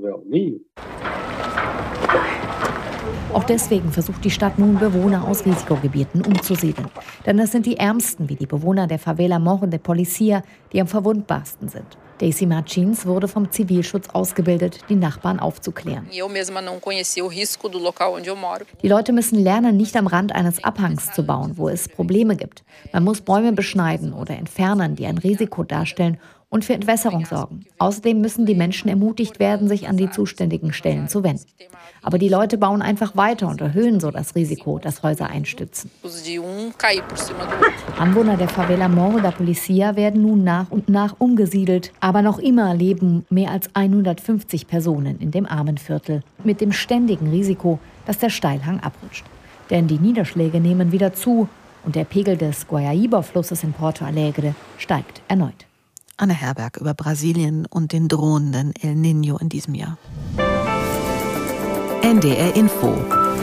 Auch deswegen versucht die Stadt nun, Bewohner aus Risikogebieten umzusiedeln. Denn es sind die Ärmsten, wie die Bewohner der Favela Morro de Policia, die am verwundbarsten sind. Daisy Martins wurde vom Zivilschutz ausgebildet, die Nachbarn aufzuklären. Die Leute müssen lernen, nicht am Rand eines Abhangs zu bauen, wo es Probleme gibt. Man muss Bäume beschneiden oder entfernen, die ein Risiko darstellen, und für Entwässerung sorgen. Außerdem müssen die Menschen ermutigt werden, sich an die zuständigen Stellen zu wenden. Aber die Leute bauen einfach weiter und erhöhen so das Risiko, dass Häuser einstürzen. Anwohner der Favela Morro da Policia werden nun nach und nach umgesiedelt. Aber noch immer leben mehr als 150 Personen in dem Armenviertel mit dem ständigen Risiko, dass der Steilhang abrutscht. Denn die Niederschläge nehmen wieder zu und der Pegel des Guayaíba-Flusses in Porto Alegre steigt erneut. Anne Herberg über Brasilien und den drohenden El Niño in diesem Jahr. NDR Info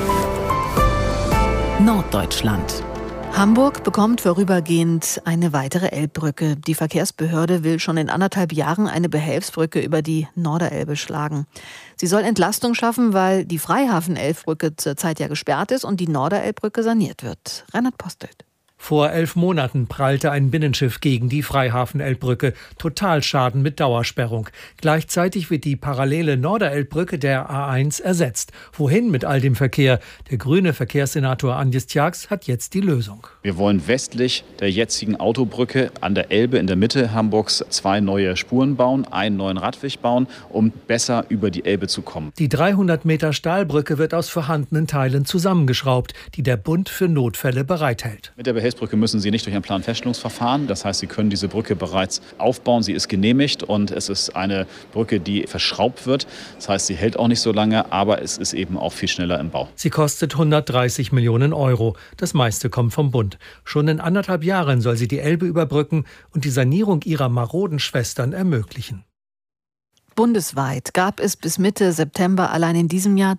Norddeutschland. Hamburg bekommt vorübergehend eine weitere Elbbrücke. Die Verkehrsbehörde will schon in 1,5 Jahren eine Behelfsbrücke über die Norderelbe schlagen. Sie soll Entlastung schaffen, weil die Freihafen-Elbbrücke zurzeit ja gesperrt ist und die Norderelbbrücke saniert wird. Reinhard Postelt. Vor 11 Monaten prallte ein Binnenschiff gegen die Freihafen-Elbbrücke. Totalschaden mit Dauersperrung. Gleichzeitig wird die parallele Norderelbbrücke der A1 ersetzt. Wohin mit all dem Verkehr? Der grüne Verkehrssenator Andjes Tjax hat jetzt die Lösung. Wir wollen westlich der jetzigen Autobrücke an der Elbe in der Mitte Hamburgs 2 neue Spuren bauen, einen neuen Radweg bauen, um besser über die Elbe zu kommen. Die 300 Meter Stahlbrücke wird aus vorhandenen Teilen zusammengeschraubt, die der Bund für Notfälle bereithält. Mit der Behelfsbrücke müssen Sie nicht durch ein Planfeststellungsverfahren. Das heißt, Sie können diese Brücke bereits aufbauen. Sie ist genehmigt und es ist eine Brücke, die verschraubt wird. Das heißt, sie hält auch nicht so lange, aber es ist eben auch viel schneller im Bau. Sie kostet 130 Millionen Euro. Das meiste kommt vom Bund. Schon in 1,5 Jahren soll sie die Elbe überbrücken und die Sanierung ihrer maroden Schwestern ermöglichen. Bundesweit gab es bis Mitte September allein in diesem Jahr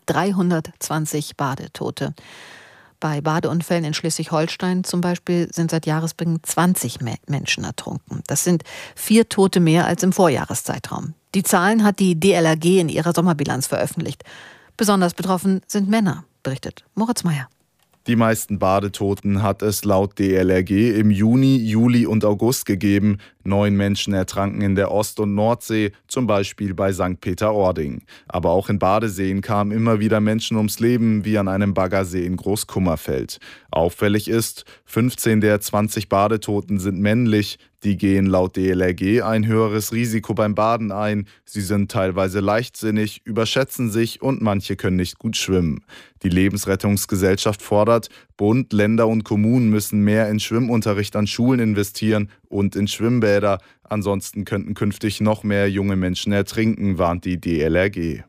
320 Badetote. Bei Badeunfällen in Schleswig-Holstein zum Beispiel sind seit Jahresbeginn 20 Menschen ertrunken. Das sind 4 Tote mehr als im Vorjahreszeitraum. Die Zahlen hat die DLRG in ihrer Sommerbilanz veröffentlicht. Besonders betroffen sind Männer, berichtet Moritz Meyer. Die meisten Badetoten hat es laut DLRG im Juni, Juli und August gegeben. 9 Menschen ertranken in der Ost- und Nordsee, zum Beispiel bei St. Peter-Ording. Aber auch in Badeseen kamen immer wieder Menschen ums Leben, wie an einem Baggersee in Großkummerfeld. Auffällig ist, 15 der 20 Badetoten sind männlich. Die gehen laut DLRG ein höheres Risiko beim Baden ein. Sie sind teilweise leichtsinnig, überschätzen sich und manche können nicht gut schwimmen. Die Lebensrettungsgesellschaft fordert, Bund, Länder und Kommunen müssen mehr in Schwimmunterricht an Schulen investieren und in Schwimmbäder. Ansonsten könnten künftig noch mehr junge Menschen ertrinken, warnt die DLRG.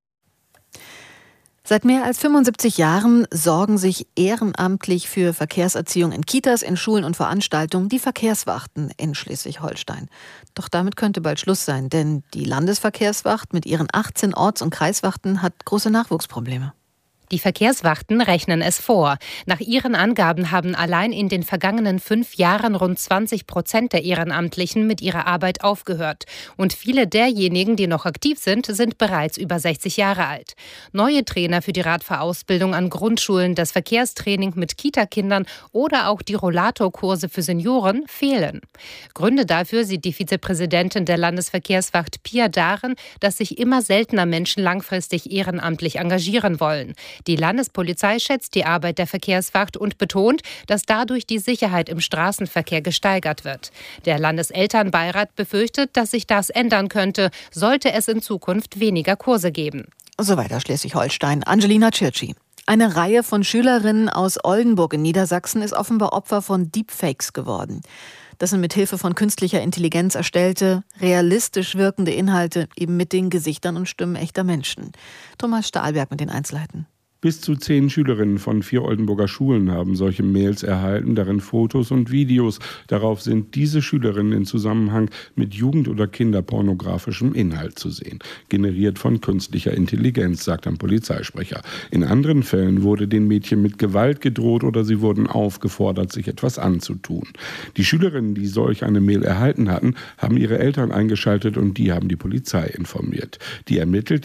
Seit mehr als 75 Jahren sorgen sich ehrenamtlich für Verkehrserziehung in Kitas, in Schulen und Veranstaltungen die Verkehrswachten in Schleswig-Holstein. Doch damit könnte bald Schluss sein, denn die Landesverkehrswacht mit ihren 18 Orts- und Kreiswachten hat große Nachwuchsprobleme. Die Verkehrswachten rechnen es vor. Nach ihren Angaben haben allein in den vergangenen 5 Jahren rund 20% der Ehrenamtlichen mit ihrer Arbeit aufgehört. Und viele derjenigen, die noch aktiv sind, sind bereits über 60 Jahre alt. Neue Trainer für die Radfahrausbildung an Grundschulen, das Verkehrstraining mit Kitakindern oder auch die Rollatorkurse für Senioren fehlen. Gründe dafür sieht die Vizepräsidentin der Landesverkehrswacht Pia darin, dass sich immer seltener Menschen langfristig ehrenamtlich engagieren wollen. Die Landespolizei schätzt die Arbeit der Verkehrswacht und betont, dass dadurch die Sicherheit im Straßenverkehr gesteigert wird. Der Landeselternbeirat befürchtet, dass sich das ändern könnte, sollte es in Zukunft weniger Kurse geben. So weiter Schleswig-Holstein. Angelina Tschirtschi. Eine Reihe von Schülerinnen aus Oldenburg in Niedersachsen ist offenbar Opfer von Deepfakes geworden. Das sind mit Hilfe von künstlicher Intelligenz erstellte, realistisch wirkende Inhalte, eben mit den Gesichtern und Stimmen echter Menschen. Thomas Stahlberg mit den Einzelheiten. Bis zu 10 Schülerinnen von 4 Oldenburger Schulen haben solche Mails erhalten, darin Fotos und Videos. Darauf sind diese Schülerinnen in Zusammenhang mit jugend- oder kinderpornografischem Inhalt zu sehen. Generiert von künstlicher Intelligenz, sagt ein Polizeisprecher. In anderen Fällen wurde den Mädchen mit Gewalt gedroht oder sie wurden aufgefordert, sich etwas anzutun. Die Schülerinnen, die solch eine Mail erhalten hatten, haben ihre Eltern eingeschaltet und die haben die Polizei informiert. Die ermittelt